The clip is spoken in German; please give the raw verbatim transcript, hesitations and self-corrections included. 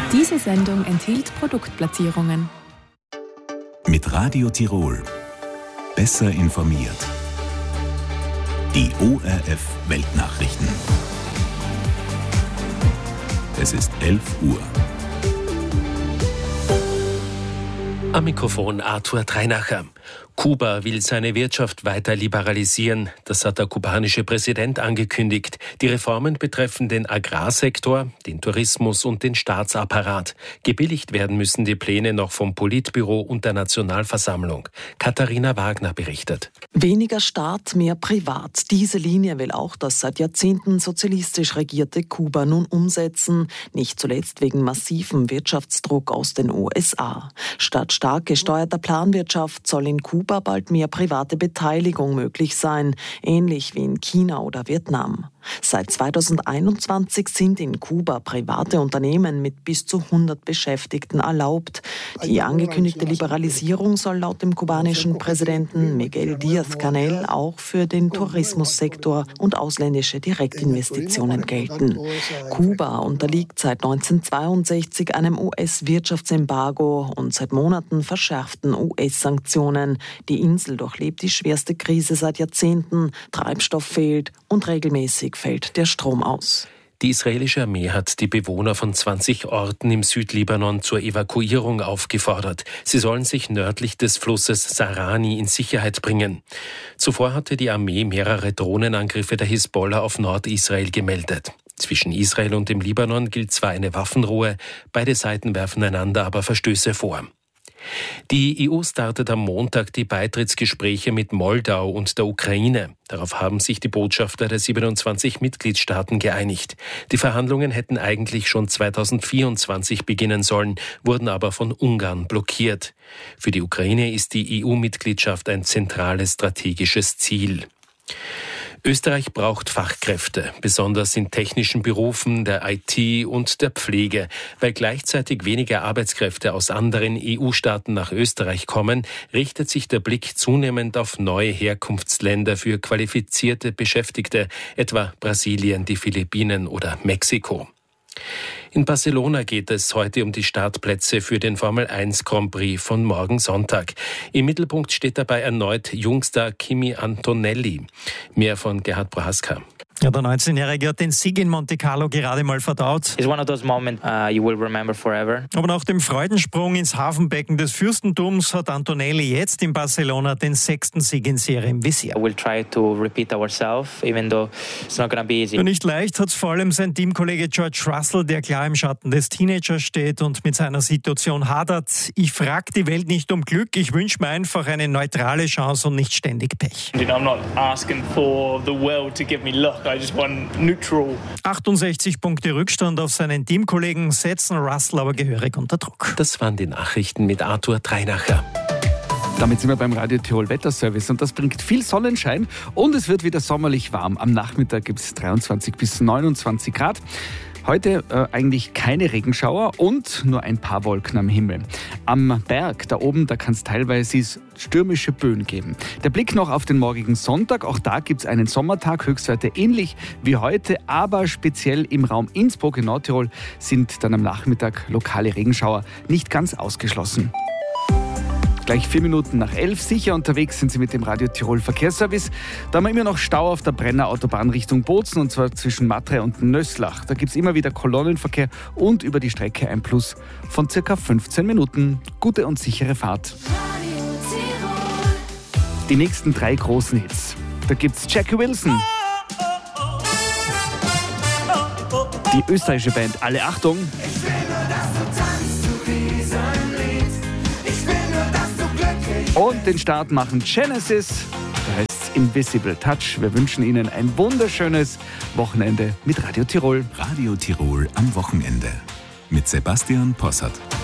Diese Sendung enthielt Produktplatzierungen. Mit Radio Tirol. Besser informiert. Die O R F Weltnachrichten. Es ist elf Uhr. Am Mikrofon Arthur Treinacher. Kuba will seine Wirtschaft weiter liberalisieren. Das hat der kubanische Präsident angekündigt. Die Reformen betreffen den Agrarsektor, den Tourismus und den Staatsapparat. Gebilligt werden müssen die Pläne noch vom Politbüro und der Nationalversammlung. Katharina Wagner berichtet. Weniger Staat, mehr Privat. Diese Linie will auch das seit Jahrzehnten sozialistisch regierte Kuba nun umsetzen. Nicht zuletzt wegen massivem Wirtschaftsdruck aus den U S A. Statt stark gesteuerter Planwirtschaft soll in Kuba bald mehr private Beteiligung möglich sein, ähnlich wie in China oder Vietnam. Seit zweitausendeinundzwanzig sind in Kuba private Unternehmen mit bis zu hundert Beschäftigten erlaubt. Die angekündigte Liberalisierung soll laut dem kubanischen Präsidenten Miguel Díaz-Canel auch für den Tourismussektor und ausländische Direktinvestitionen gelten. Kuba unterliegt seit neunzehnhundertzweiundsechzig einem U S-Wirtschaftsembargo und seit Monaten verschärften U S-Sanktionen. Die Insel durchlebt die schwerste Krise seit Jahrzehnten. Treibstoff fehlt und regelmäßig fällt der Strom aus. Die israelische Armee hat die Bewohner von zwanzig Orten im Südlibanon zur Evakuierung aufgefordert. Sie sollen sich nördlich des Flusses Sarani in Sicherheit bringen. Zuvor hatte die Armee mehrere Drohnenangriffe der Hisbollah auf Nordisrael gemeldet. Zwischen Israel und dem Libanon gilt zwar eine Waffenruhe, beide Seiten werfen einander aber Verstöße vor. Die E U startet am Montag die Beitrittsgespräche mit Moldau und der Ukraine. Darauf haben sich die Botschafter der siebenundzwanzig Mitgliedstaaten geeinigt. Die Verhandlungen hätten eigentlich schon zweitausendvierundzwanzig beginnen sollen, wurden aber von Ungarn blockiert. Für die Ukraine ist die E U-Mitgliedschaft ein zentrales strategisches Ziel. Österreich braucht Fachkräfte, besonders in technischen Berufen, der I T und der Pflege. Weil gleichzeitig weniger Arbeitskräfte aus anderen E U-Staaten nach Österreich kommen, richtet sich der Blick zunehmend auf neue Herkunftsländer für qualifizierte Beschäftigte, etwa Brasilien, die Philippinen oder Mexiko. In Barcelona geht es heute um die Startplätze für den Formel eins Grand Prix von morgen Sonntag. Im Mittelpunkt steht dabei erneut Jungstar Kimi Antonelli. Mehr von Gerhard Prohaska. Ja, der neunzehnjährige hat den Sieg in Monte Carlo gerade mal verdaut. It's one of those moments uh, you will remember forever. Aber nach dem Freudensprung ins Hafenbecken des Fürstentums hat Antonelli jetzt in Barcelona den sechsten Sieg in Serie im Visier. We'll try to repeat ourselves, even though it's not gonna be easy. Und nicht leicht hat es vor allem sein Teamkollege George Russell, der klar im Schatten des Teenagers steht und mit seiner Situation hadert. Ich frage die Welt nicht um Glück, ich wünsche mir einfach eine neutrale Chance und nicht ständig Pech. I'm not asking for the world to give me luck. I just want neutral. achtundsechzig Punkte Rückstand auf seinen Teamkollegen setzen Russell aber gehörig unter Druck. Das waren die Nachrichten mit Arthur Treinacher. Damit sind wir beim Radio Tirol Wetterservice und das bringt viel Sonnenschein und es wird wieder sommerlich warm. Am Nachmittag gibt es dreiundzwanzig bis neunundzwanzig Grad. Heute äh, eigentlich keine Regenschauer und nur ein paar Wolken am Himmel. Am Berg, da oben, da kann es teilweise stürmische Böen geben. Der Blick noch auf den morgigen Sonntag. Auch da gibt es einen Sommertag, Höchstwerte ähnlich wie heute, aber speziell im Raum Innsbruck in Nordtirol sind dann am Nachmittag lokale Regenschauer nicht ganz ausgeschlossen. Gleich vier Minuten nach elf. Sicher unterwegs sind Sie mit dem Radio Tirol Verkehrsservice. Da haben wir immer noch Stau auf der Brenner Autobahn Richtung Bozen und zwar zwischen Matre und Nöslach. Da gibt es immer wieder Kolonnenverkehr und über die Strecke ein Plus von circa fünfzehn Minuten. Gute und sichere Fahrt. Die nächsten drei großen Hits. Da gibt's Jackie Wilson. Die österreichische Band Alle Achtung. Ich will nur, dass du tanzt zu diesem Lied. Ich will nur, dass du glücklich bist. Und den Start machen Genesis. Da heißt's Invisible Touch. Wir wünschen Ihnen ein wunderschönes Wochenende mit Radio Tirol. Radio Tirol am Wochenende. Mit Sebastian Possert.